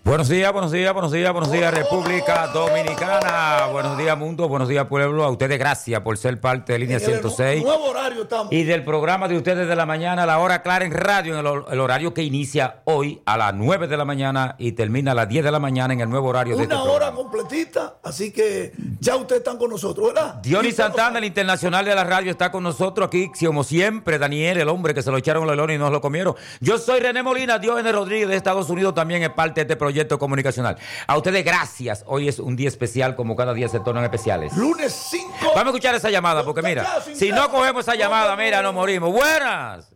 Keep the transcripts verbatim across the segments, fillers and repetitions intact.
Buenos días, buenos días, buenos días, buenos días, República Dominicana. Buenos días, mundo, buenos días, pueblo. A ustedes gracias por ser parte de Línea ciento seis. Nuevo horario estamos. Y del programa de ustedes de la mañana, la hora clara en radio, en el, el horario que inicia hoy a las nueve de la mañana y termina a las diez de la mañana en el nuevo horario de este Una hora programa. completita, así que ya ustedes están con nosotros, ¿verdad? Dionis Santana, el internacional de la radio, está con nosotros aquí, como siempre. Daniel, el hombre que se lo echaron los leones y nos lo comieron. Yo soy René Molina, Diógenes Rodríguez de Estados Unidos, también es parte de este proyecto comunicacional. A ustedes gracias. Hoy es un día especial, como cada día se tornan especiales. Lunes cinco. Vamos a escuchar esa llamada, porque mira, si no cogemos esa llamada, mira, nos morimos. Buenas.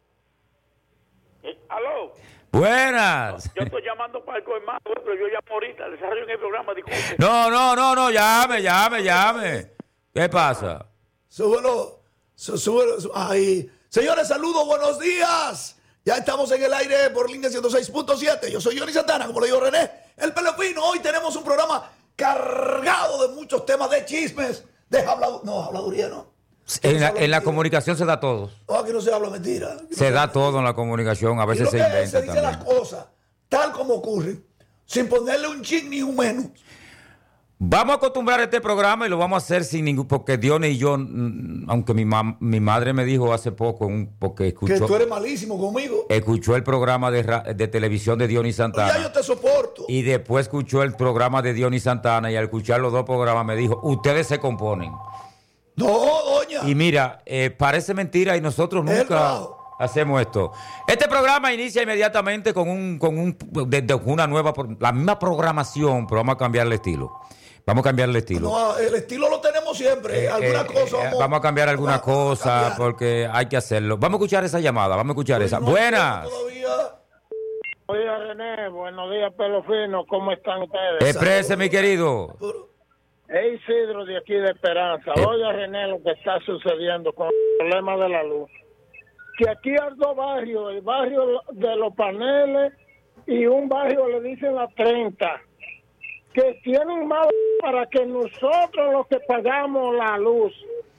Eh, ¿Aló? Buenas. Yo estoy llamando para el colmado, pero yo llamo ahorita, desarrollo en el programa, disculpe. No, no, no, no, llame, llame, llame. ¿Qué pasa? Súbelo, sú- súbelo, sú- ahí. Señores, saludos, buenos días. Ya estamos en el aire por Línea ciento seis punto siete. Yo soy Dionis Santana, como le digo René, el pelo fino. Hoy tenemos un programa cargado de muchos temas, de chismes, de habladuría. No, habladuría no. En la, en la comunicación se da todo. Oh, aquí no se habla mentira. Aquí no Se da habla todo en la comunicación, a veces Y se lo que inventa se dice las también. cosas tal como ocurren, sin ponerle un chin ni un menos. Vamos a acostumbrar a este programa y lo vamos a hacer sin ningún, porque Dionis y yo, mm, aunque mi, mam- mi madre me dijo hace poco, un, porque Que escuchó, tú eres malísimo conmigo. escuchó el programa de, ra- de televisión de Dionis Santana. Ya yo te soporto. Y después escuchó el programa de Dionis Santana y al escuchar los dos programas me dijo, ustedes se componen. No, doña. Y mira, eh, parece mentira y nosotros Es nunca bravo. hacemos esto. Este programa inicia inmediatamente con un, con un, de, de una nueva, pro- la misma programación, pero vamos a cambiar el estilo. Vamos a cambiar el estilo. No, el estilo lo tenemos siempre. Eh, Alguna eh, cosa eh, vamos, vamos a cambiar alguna vamos a cosa cambiar. porque hay que hacerlo. Vamos a escuchar esa llamada, vamos a escuchar Hoy esa. no hay Buenas. tiempo todavía. Buenos días, René. Buenos días, Pelo Fino. ¿Cómo están ustedes? Exprese, mi querido. Es Isidro de aquí de Esperanza. Eh. Oiga, René, lo que está sucediendo con el problema de la luz. Que aquí hay dos barrios, el barrio de los paneles y un barrio le dicen la treinta, que tienen más para que nosotros los que pagamos la luz.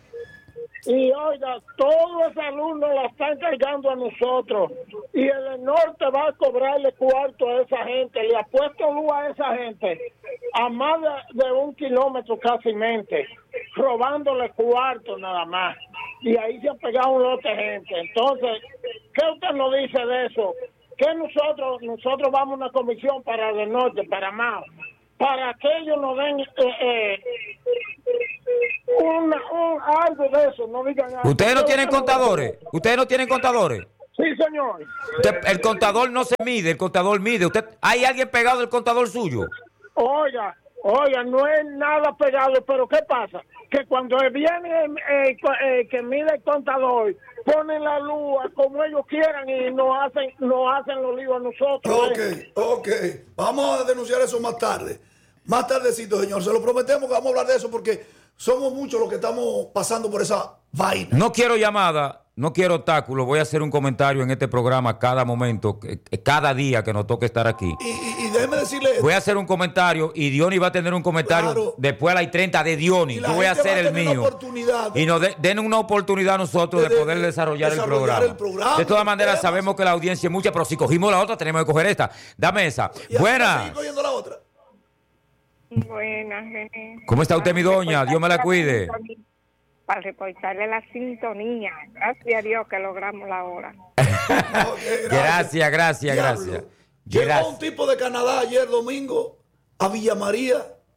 Y oiga, toda esa luz nos la están cargando a nosotros. Y el norte va a cobrarle cuarto a esa gente. Le ha puesto luz a esa gente a más de, de un kilómetro casi mente, robándole cuarto nada más. Y ahí se ha pegado un lote de gente. Entonces, ¿qué usted nos dice de eso? Que nosotros nosotros vamos a una comisión para el norte, para Mao, para que ellos nos den eh, eh, una, un, algo de eso, no digan algo. ¿Ustedes no tienen contadores? ¿Ustedes no tienen contadores? Sí, señor. Usted- el contador no se mide, el contador mide. Usted, ¿hay alguien pegado del contador suyo? Oiga, oiga, no es nada pegado, pero ¿qué pasa? Que cuando viene eh, eh, que mide el contador, ponen la luz como ellos quieran y nos hacen, nos hacen los líos a nosotros. Ok, ¿eh? ok. Vamos a denunciar eso más tarde. Más tardecito, señor. Se lo prometemos que vamos a hablar de eso porque somos muchos los que estamos pasando por esa vaina. No quiero llamada, no quiero obstáculos. Voy a hacer un comentario en este programa cada momento, eh, cada día que nos toque estar aquí. Y, y, y déjeme decirle esto. Voy a hacer un comentario y Dionis va a tener un comentario. Claro. Después a las treinta de Y Dionis. la Yo voy a gente va hacer a el tener la mío. oportunidad. Y nos de- den una oportunidad a nosotros de, De- de- poder desarrollar, desarrollar el, programa. el programa, De todas maneras, temas. sabemos que la audiencia es mucha, pero si cogimos la otra, tenemos que coger esta. Dame esa. Y así va a Buenas. seguir cogiendo la otra. Buenas, René. ¿Cómo está usted, mi doña? Dios me la cuide. Para reportarle la sintonía. Gracias a Dios que logramos la hora. Ok, Gracias, gracias, Diablo. gracias. Llegó Gracias. un tipo de Canadá ayer domingo a Villa María,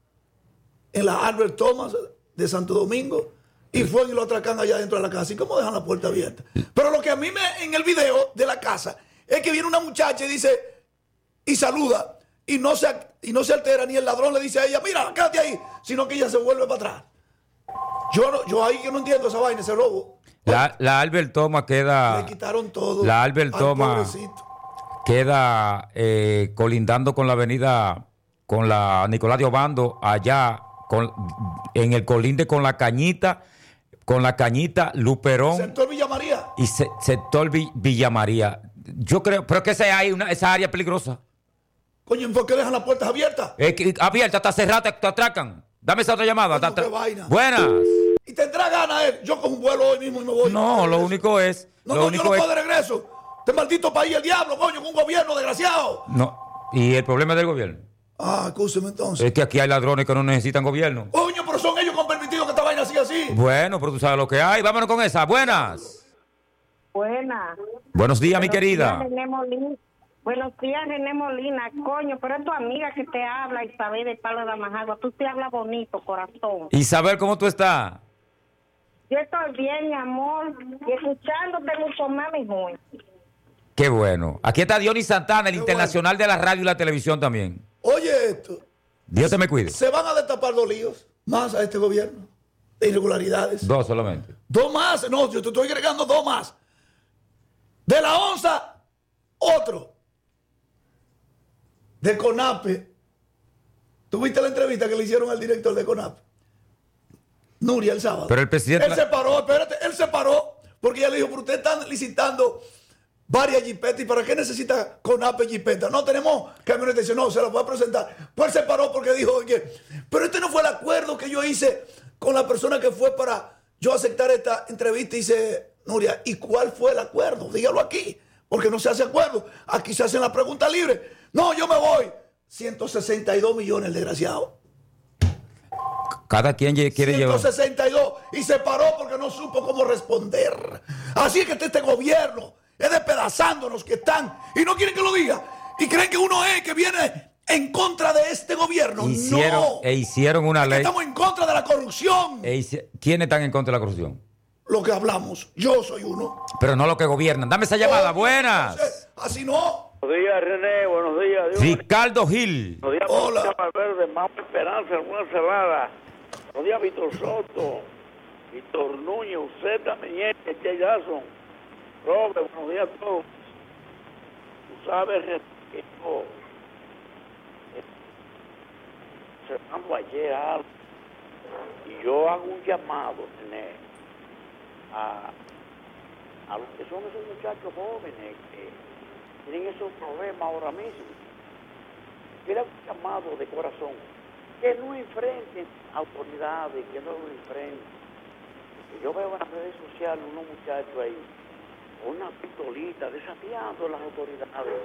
en la Albert Thomas de Santo Domingo, y fue y lo atracan allá dentro de la casa. ¿Y cómo dejan la puerta abierta? Pero lo que a mí me, en el video de la casa, es que viene una muchacha y dice, y saluda, y no se, y no se altera, ni el ladrón le dice a ella, mira, quédate ahí, sino que ella se vuelve para atrás. Yo, no, yo ahí que no entiendo esa vaina, ese robo. La, la Albert Thomas queda. Le quitaron todo. La Albert al Thomas pobrecito. queda eh, colindando con la avenida, con la Nicolás de Obando, allá, con, en el colinde con la Cañita, con la Cañita, Luperón Sector Villa María. y se, sector Vi- Villa María. Yo creo, pero es que esa, hay una, esa área es peligrosa. Coño, ¿por qué dejan las puertas abiertas? Es que, abierta, está cerrada, te, te atracan. Dame esa otra llamada. Coño, te atra- qué vaina. Buenas. Y tendrá ganas él. Yo cojo un vuelo hoy mismo y me voy. No, lo Regreso. único es. No, lo no, único yo no es. puedo de regreso. Este maldito país, el diablo, coño, con un gobierno desgraciado. No. ¿Y el problema es del gobierno? Ah, escúcheme entonces. Es que aquí hay ladrones que no necesitan gobierno. Coño, pero son ellos que han permitido que esta vaina siga así. Bueno, pero tú sabes lo que hay. Vámonos con esa. Buenas. Buena. Buenos días, mi Buenos querida. días, René Molina. Buenos días, René Molina. Coño, pero es tu amiga que te habla, Isabel de Palo de Amajagua. Tú te hablas bonito, corazón. Isabel, ¿cómo tú estás? Yo estoy bien, mi amor, y escuchándote mucho más, mi joven. Qué bueno. Aquí está Dionis Santana, el Qué internacional de la radio y la televisión también. Oye esto. Dios te me cuide. Se van a destapar dos líos más a este gobierno de irregularidades. Dos solamente. Dos más. No, yo te estoy agregando dos más. De la onza, otro. De CONAPE. ¿Tuviste la entrevista que le hicieron al director de CONAPE? Nuria, el sábado. Pero el presidente... Él se paró, espérate, él se paró porque ella le dijo, pero ustedes están licitando varias jipetas, ¿y para qué necesita CONAPE jipeta? No tenemos camionetas. Dice, no, se las voy a presentar. Pues él se paró porque dijo, oye, pero este no fue el acuerdo que yo hice con la persona que fue para yo aceptar esta entrevista. Y dice, Nuria, ¿y cuál fue el acuerdo? Dígalo aquí, porque no se hace acuerdo. Aquí se hacen las preguntas libres. No, yo me voy. ciento sesenta y dos millones, el desgraciado. Cada quien quiere llevar... ciento sesenta y dos. Y se paró porque no supo cómo responder. Así es que este, este gobierno es despedazándonos que están. Y no quieren que lo diga. Y creen que uno es que viene en contra de este gobierno. Hicieron, no. E hicieron una Es que ley... estamos en contra de la corrupción. E hici... ¿Quiénes están en contra de la corrupción? Lo que hablamos. Yo soy uno. Pero no los que gobiernan. Dame esa llamada. Oye, Buenas. entonces, así no. Buenos días, René. Buenos días. Dios. Ricardo Gil. Buenos días, Hola. Marta Valverde, Mama Esperanza, Alguna Cerrada. Buenos días, Víctor Soto, Víctor Núñez, Uceta, Meñez, Che Jason, Robert, buenos días a todos. Tú sabes, René, que yo, eh, observando ayer algo, y yo hago un llamado, René, a, a los que son esos muchachos jóvenes que tienen esos problemas ahora mismo. Quiero un llamado de corazón, que no enfrenten autoridades, que no lo enfrenten. Yo veo en las redes sociales unos muchachos ahí, con una pistolita, desafiando a las autoridades.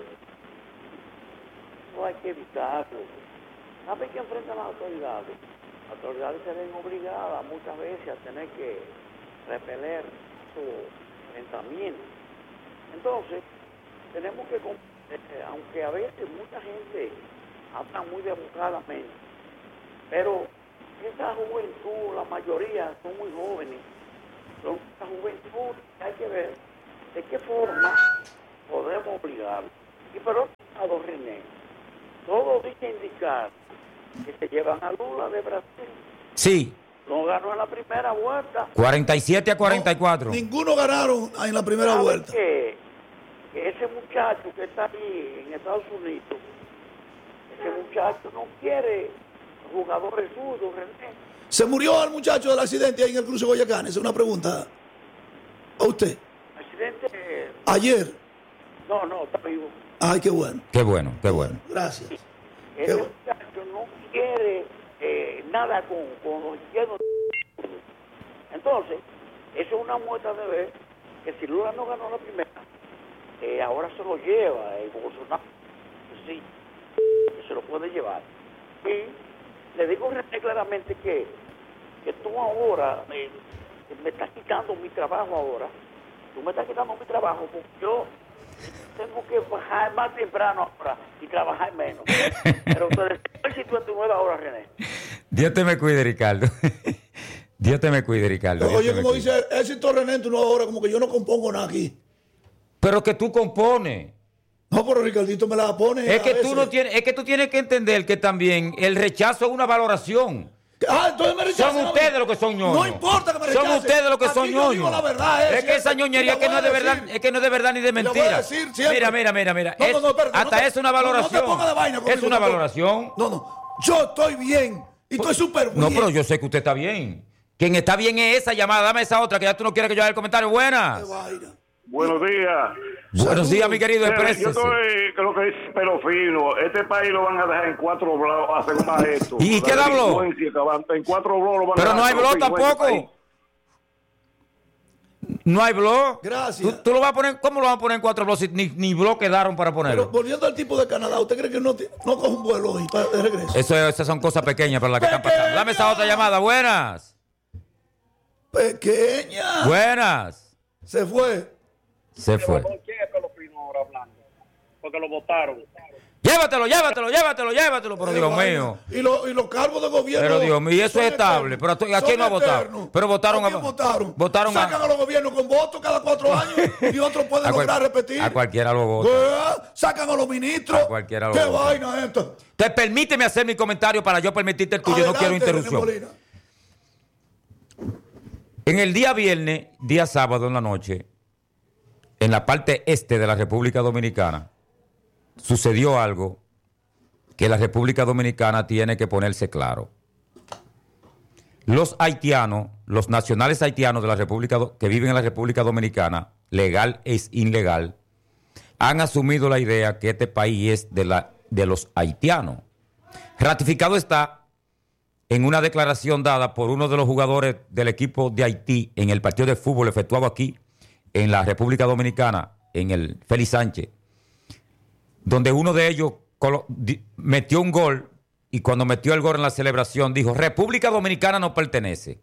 No hay que evitarlo. ¿Saben que enfrentan a las autoridades? Las autoridades se ven obligadas muchas veces a tener que repeler su enfrentamiento. Entonces, tenemos que, eh, aunque a veces mucha gente habla muy democradamente, pero esa juventud, la mayoría son muy jóvenes, son esa juventud que hay que ver de qué forma podemos obligar. Y por otro lado, René, todo dice indicar que se llevan a Lula de Brasil. Sí. No ganó en la primera vuelta. cuarenta y siete a cuarenta y cuatro. No, ninguno ganaron en la primera ¿Sabe vuelta. Que, que ese muchacho que está ahí en Estados Unidos, ese muchacho no quiere jugadores zurdos, René. ¿Se murió el muchacho del accidente ahí en el cruce Boyacán? Esa es una pregunta a usted. Accidente. Ayer. No, no, está vivo. Ay, qué bueno. Qué bueno, qué bueno. Gracias. Ese Qué bueno. muchacho no quiere eh, nada con, con los izquierdos. Entonces, eso es una muestra de ver que si Lula no ganó la primera, eh, ahora se lo lleva el Bolsonaro. Sí, que se lo puede llevar. Y le digo René claramente que, que tú ahora me, me estás quitando mi trabajo ahora. Tú me estás quitando mi trabajo porque yo tengo que bajar más temprano ahora y trabajar menos. Pero te deseo cincuenta y nueve horas, René. Dios te me cuide, Ricardo. Dios te me cuide, Ricardo. Dios Oye, te me como cuide. dice éxito René, tú no ahora, como que yo no compongo nada aquí. Pero que tú compones. No, pero Ricardito me la pone. Es a que tú veces. no tienes, es que tú tienes que entender que también el rechazo es una valoración. Ah, entonces me rechazan Son a mí. ustedes los que son ñoños. No importa que me rechacen. Son ustedes los que Aquí son yo ñoños. digo la verdad, eh, es que esa siempre. ñoñería Y la que no es de voy a verdad, decir. es que no es de verdad ni de Y la voy a mentira. decir siempre. Mira, mira, mira, mira. No, Es- no, no, espérate, hasta no te- es una no, no te valoración. pongas de vaina conmigo, es una tampoco. valoración. No, no. Yo estoy bien. Y estoy súper bien. No, pero yo sé que usted está bien. Quien está bien es esa llamada. Dame esa otra, que ya tú no quieres que yo haga el comentario. Buenas. Qué vaina. Buenos días. Buenos días, mi querido. Mira, yo Exprésese. estoy, que lo que dice pero fino, este país lo van a dejar en cuatro blogs, hacen más esto. ¿Y La qué da blog? delincuencia que van- En cuatro blogs lo van Pero a no hay dejar blog cincuenta países. tampoco. No hay blog. Gracias. ¿Tú, tú lo vas a poner, ¿Cómo lo vas a poner en cuatro blogs si ni, ni blog quedaron para ponerlo? Pero volviendo al tipo de Canadá, ¿usted cree que no, te- no coge un vuelo hoy para de regreso? Eso, esas son cosas pequeñas para las que están pasando. Dame esa otra llamada. Buenas. Pequeña. Buenas. Se fue. Se fue. Porque lo votaron. Llévatelo, llévatelo, llévatelo, llévatelo. Pero Dios mío. Y, lo- y los cargos de gobierno. Pero Dios mío, y eso son es estable. eternos. Pero ¿a quién Son no ha votado? eternos. Pero votaron ¿A a- quién votaron? votaron a- Sacan a los gobiernos con votos cada cuatro años y otros pueden A cual- lograr repetir. a cualquiera lo votan. Pues, sacan a los ministros. A cualquiera lo ¿Qué votan. vaina esto? Te permíteme hacer mi comentario para yo permitirte el tuyo. No quiero Adelante, interrupción. René Molina. En el día viernes, día sábado en la noche, en la parte este de la República Dominicana, sucedió algo que la República Dominicana tiene que ponerse claro. Los haitianos, los nacionales haitianos de la República Do- que viven en la República Dominicana, legal es ilegal, han asumido la idea que este país es de, la, de los haitianos. Ratificado está en una declaración dada por uno de los jugadores del equipo de Haití en el partido de fútbol efectuado aquí en la República Dominicana, en el Félix Sánchez, donde uno de ellos colo- di- metió un gol y cuando metió el gol en la celebración dijo: República Dominicana no pertenece.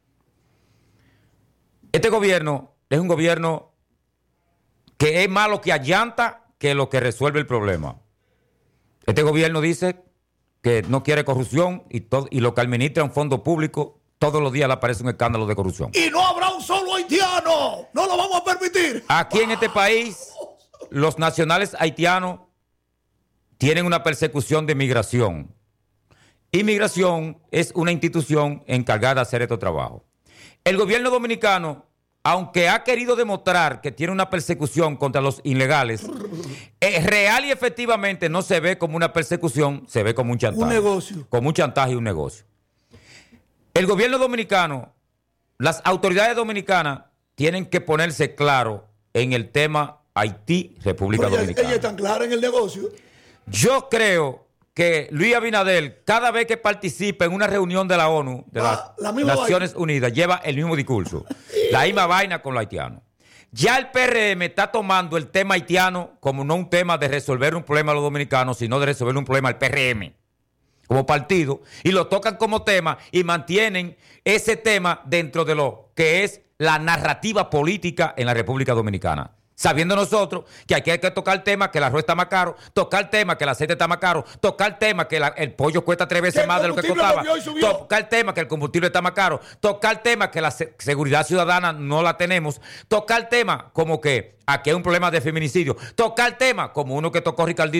Este gobierno es un gobierno que es más lo que allanta que lo que resuelve el problema. Este gobierno dice que no quiere corrupción y, todo, y lo que administra un fondo público, todos los días le aparece un escándalo de corrupción. Y no habrá un solo haitiano. No lo vamos a permitir. Aquí en este país, los nacionales haitianos tienen una persecución de migración. Inmigración es una institución encargada de hacer estos trabajos. El gobierno dominicano, aunque ha querido demostrar que tiene una persecución contra los ilegales, eh, real y efectivamente no se ve como una persecución, se ve como un chantaje. Un negocio. Como un chantaje y un negocio. El gobierno dominicano, las autoridades dominicanas tienen que ponerse claro en el tema Haití, República Pero ella, Dominicana. ella es tan clara en el negocio. Yo creo que Luis Abinader, cada vez que participa en una reunión de la ONU, de Ah, la las misma Naciones Unidas, lleva el mismo discurso. La misma vaina con los haitianos. Ya el P R M está tomando el tema haitiano como no un tema de resolver un problema a los dominicanos, sino de resolver un problema al P R M como partido, y lo tocan como tema y mantienen ese tema dentro de lo que es la narrativa política en la República Dominicana. Sabiendo nosotros que aquí hay que tocar el tema que el arroz está más caro, tocar el tema que el aceite está más caro, tocar el tema que la- el pollo cuesta tres veces Que el más de lo que combustible costaba, volvió y subió. tocar el tema que el combustible está más caro, tocar el tema que la se- seguridad ciudadana no la tenemos, tocar el tema como que aquí hay un problema de feminicidio, tocar el tema como uno que tocó Ricardito